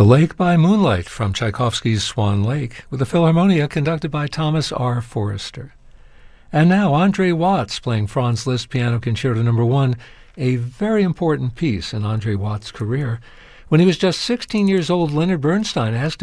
The Lake by Moonlight from Tchaikovsky's Swan Lake, with the Philharmonia conducted by Thomas R. Forrester. And now Andre Watts playing Franz Liszt Piano Concerto No. 1, a very important piece in Andre Watts' career. When he was just 16 years old, Leonard Bernstein asked him